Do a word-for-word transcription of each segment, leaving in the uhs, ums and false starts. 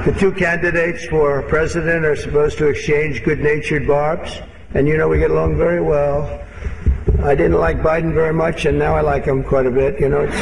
The two candidates for president are supposed to exchange good-natured barbs, and you know we get along very well. I didn't like Biden very much, and now I like him quite a bit. You know, it's,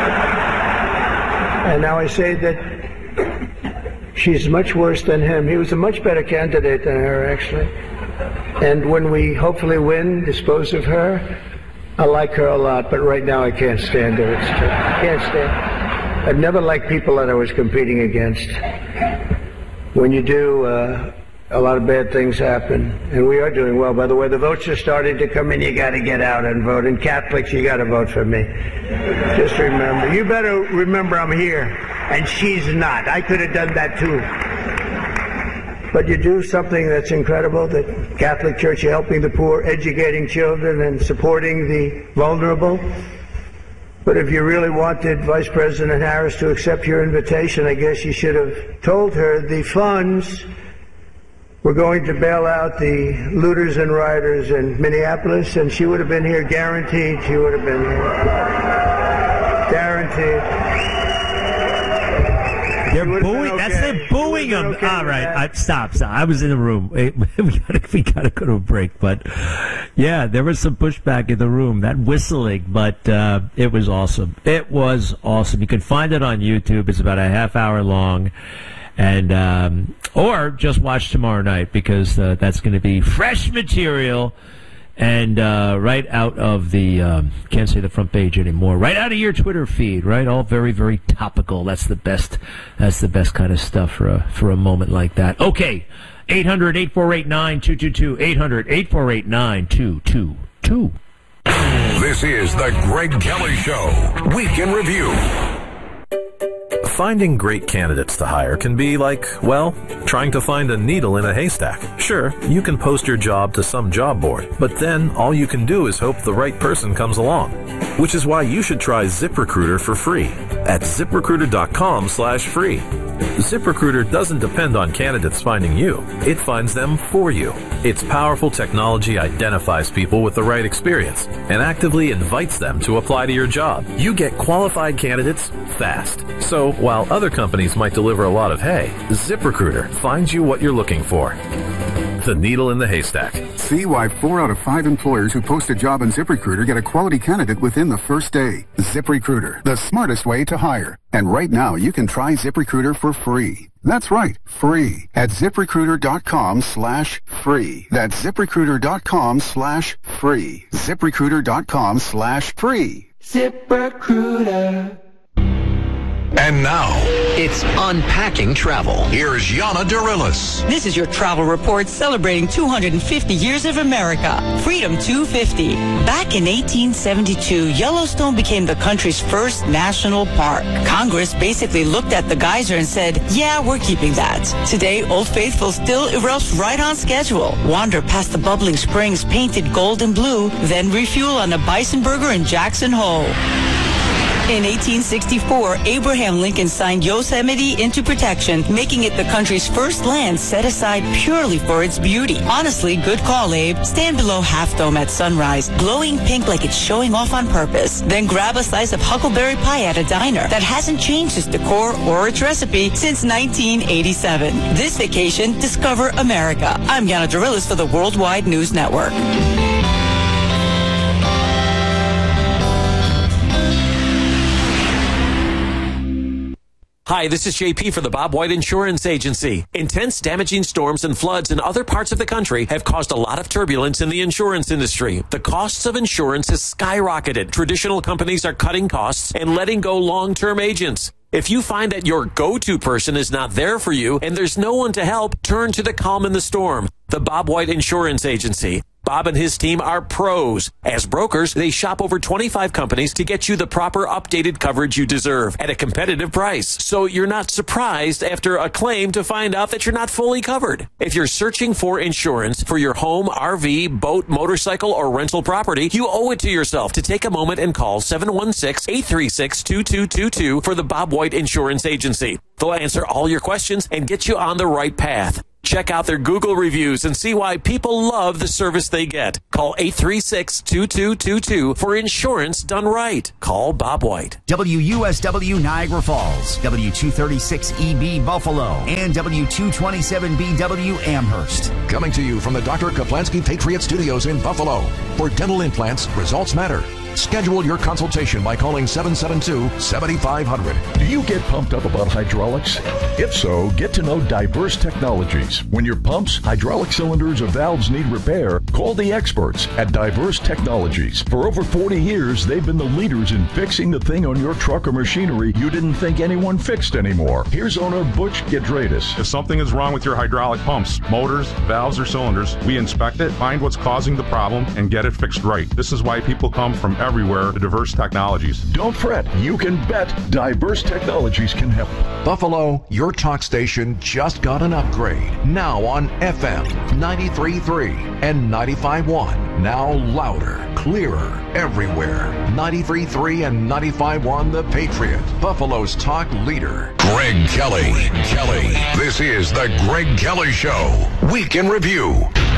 and now I say that she's much worse than him. He was a much better candidate than her, actually. And when we hopefully win, dispose of her, I like her a lot, but right now I can't stand her. It's true. I can't stand. I've never liked people that I was competing against. When you do, uh, a lot of bad things happen, and we are doing well. By the way, the votes are starting to come in. You got to get out and vote. And Catholics, you got to vote for me. Just remember. You better remember I'm here, and she's not. I could have done that too. But you do something that's incredible, the Catholic Church, you're helping the poor, educating children, and supporting the vulnerable. But if you really wanted Vice President Harris to accept your invitation, I guess you should have told her the funds were going to bail out the looters and rioters in Minneapolis, and she would have been here, guaranteed she would have been here. Guaranteed. They're booing. Okay. That's they're booing him. Okay. All right, I, stop, stop. I was in the room. We gotta, we gotta go to a break. But yeah, there was some pushback in the room. That whistling, but uh, it was awesome. It was awesome. You can find it on YouTube. It's about a half hour long, and um, or just watch tomorrow night because uh, that's going to be fresh material. And uh, right out of the, um, can't say the front page anymore, right out of your Twitter feed, right? All very, very topical. That's the best, that's the best kind of stuff for a, for a moment like that. Okay, eight hundred, eight four eight, nine two two two, eight hundred, eight four eight, nine two two two. This is the Greg Kelly Show, Week in Review. Finding great candidates to hire can be like, well, trying to find a needle in a haystack. Sure, you can post your job to some job board, but then all you can do is hope the right person comes along. Which is why you should try ZipRecruiter for free at ZipRecruiter.com slash free. ZipRecruiter doesn't depend on candidates finding you. It finds them for you. Its powerful technology identifies people with the right experience and actively invites them to apply to your job. You get qualified candidates fast. So while other companies might deliver a lot of hay, ZipRecruiter finds you what you're looking for. The needle in the haystack. See why four out of five employers who post a job on ZipRecruiter get a quality candidate within the first day. ZipRecruiter, the smartest way to hire. And right now, you can try ZipRecruiter for free. That's right, free at ZipRecruiter.com slash free. That's ZipRecruiter.com slash free. ZipRecruiter.com slash free. ZipRecruiter. And now, it's Unpacking Travel. Here's Yana Dirilis. This is your travel report celebrating two hundred fifty years of America. Freedom two fifty. Back in eighteen seventy-two, Yellowstone became the country's first national park. Congress basically looked at the geyser and said, yeah, we're keeping that. Today, Old Faithful still erupts right on schedule. Wander past the bubbling springs painted gold and blue, then refuel on a bison burger in Jackson Hole. In eighteen sixty-four, Abraham Lincoln signed Yosemite into protection, making it the country's first land set aside purely for its beauty. Honestly, good call, Abe. Stand below Half Dome at sunrise, glowing pink like it's showing off on purpose. Then grab a slice of huckleberry pie at a diner that hasn't changed its decor or its recipe since nineteen eighty-seven. This vacation, discover America. I'm Yana Dirilis for the Worldwide News Network. Hi, this is J P for the Bob White Insurance Agency. Intense damaging storms and floods in other parts of the country have caused a lot of turbulence in the insurance industry. The costs of insurance has skyrocketed. Traditional companies are cutting costs and letting go long-term agents. If you find that your go-to person is not there for you and there's no one to help, turn to the calm in the storm. The Bob White Insurance Agency. Bob and his team are pros. As brokers, they shop over twenty-five companies to get you the proper updated coverage you deserve at a competitive price. So you're not surprised after a claim to find out that you're not fully covered. If you're searching for insurance for your home, R V, boat, motorcycle, or rental property, you owe it to yourself to take a moment and call seven one six, eight three six, two two two two for the Bob White Insurance Agency. They'll answer all your questions and get you on the right path. Check out their Google reviews and see why people love the service they get. Call eight three six, two two two two for insurance done right. Call Bob White. W U S W Niagara Falls, W two thirty-six E B Buffalo, and W two twenty-seven B W Amherst. Coming to you from the Doctor Kaplansky Patriot Studios in Buffalo. For dental implants, results matter. Schedule your consultation by calling seven seven two, seven five zero zero. Do you get pumped up about hydraulics? If so, get to know Diverse Technologies. When your pumps, hydraulic cylinders, or valves need repair, call the experts at Diverse Technologies. For over forty years, they've been the leaders in fixing the thing on your truck or machinery you didn't think anyone fixed anymore. Here's owner Butch Gedradis. If something is wrong with your hydraulic pumps, motors, valves, or cylinders, we inspect it, find what's causing the problem, and get it fixed right. This is why people come from everywhere to Diverse Technologies. Don't fret. You can bet Diverse Technologies can help. Buffalo, your talk station just got an upgrade. Now on F M ninety-three point three and ninety-five point one. Now louder, clearer, everywhere. ninety-three point three and ninety-five point one The Patriot. Buffalo's talk leader. Greg Kelly. Greg Kelly. This is the Greg Kelly Show. Week in Review.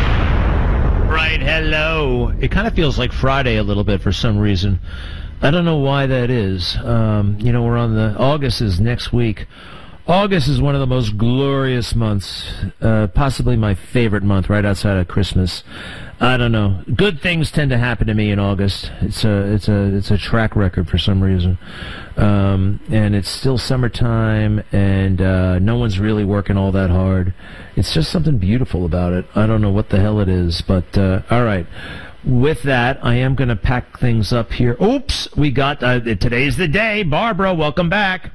Right, hello. It kind of feels like Friday a little bit for some reason. I don't know why that is. Um, you know, we're on the, August is next week. August is one of the most glorious months, uh, possibly my favorite month right outside of Christmas. I don't know. Good things tend to happen to me in August. It's a, it's a, it's a track record for some reason. Um, and it's still summertime, and uh, no one's really working all that hard. It's just something beautiful about it. I don't know what the hell it is, but uh, all right. With that, I am going to pack things up here. Oops, we got, uh, today's the day. Barbara, welcome back.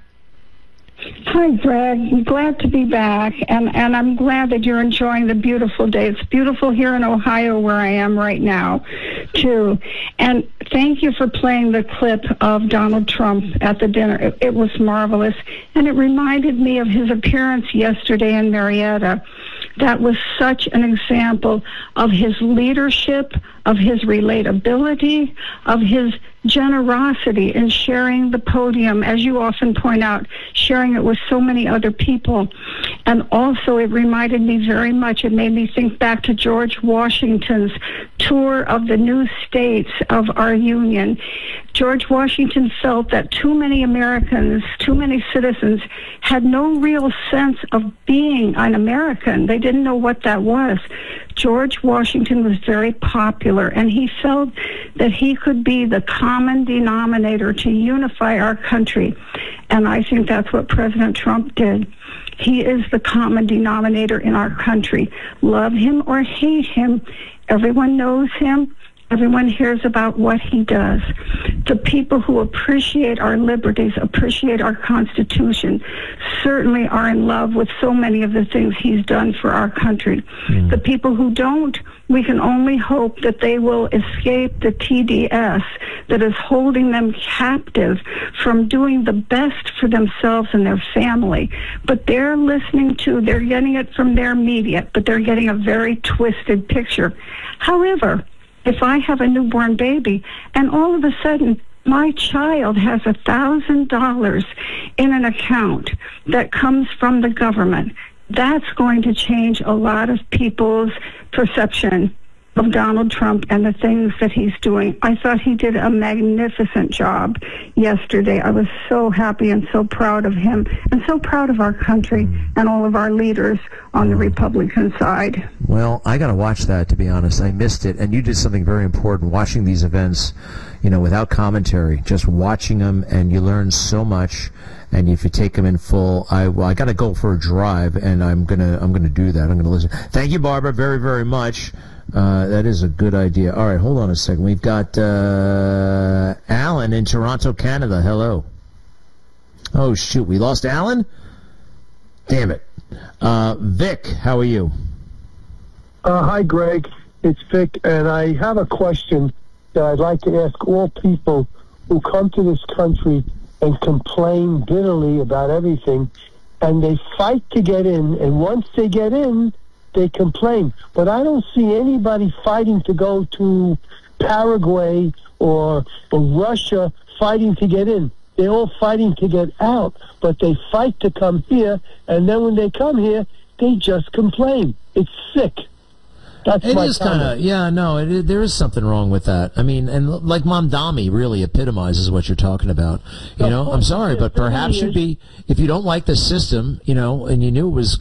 Hi, Greg. I'm glad to be back, and, and I'm glad that you're enjoying the beautiful day. It's beautiful here in Ohio where I am right now, too. And thank you for playing the clip of Donald Trump at the dinner. It, it was marvelous, and it reminded me of his appearance yesterday in Marietta. That was such an example of his leadership, of his relatability, of his generosity in sharing the podium, as you often point out, sharing it with so many other people. And also it reminded me very much, it made me think back to George Washington's tour of the new states of our union. George Washington felt that too many Americans, too many citizens had no real sense of being an American. They didn't know what that was. George Washington was very popular, and he felt that he could be the common denominator to unify our country. And I think that's what President Trump did. He is the common denominator in our country. Love him or hate him, everyone knows him. Everyone hears about what he does. The people who appreciate our liberties, appreciate our Constitution, certainly are in love with so many of the things he's done for our country. Mm. The people who don't, we can only hope that they will escape the T D S that is holding them captive from doing the best for themselves and their family. But they're listening to, they're getting it from their media, but they're getting a very twisted picture. However, if I have a newborn baby and all of a sudden my child has a thousand dollars in an account that comes from the government, that's going to change a lot of people's perception of Donald Trump and the things that he's doing. I thought he did a magnificent job yesterday. I was so happy and so proud of him and so proud of our country and all of our leaders on the Republican side. Well, I got to watch that, to be honest. I missed it, and you did something very important, watching these events, you know, without commentary, just watching them, and you learn so much. And if you take them in full, I well, I got to go for a drive, and I'm gonna I'm gonna do that. I'm gonna listen. Thank you, Barbara, very very much. Uh, that is a good idea. All right, hold on a second. We've got uh, Alan in Toronto, Canada. Hello. Oh shoot, we lost Alan. Damn it. Uh, Vic, how are you? Uh, hi, Greg. It's Vic, and I have a question that I'd like to ask all people who come to this country and complain bitterly about everything, and they fight to get in, and once they get in, they complain. But I don't see anybody fighting to go to Paraguay or, or Russia fighting to get in. They're all fighting to get out, but they fight to come here, and then when they come here, they just complain. It's sick. That's It my is kind of, yeah, no, it, it, there is something wrong with that. I mean, and like Mamdani really epitomizes what you're talking about. You know, I'm sorry, but perhaps you'd be, if you don't like the system, you know, and you knew it was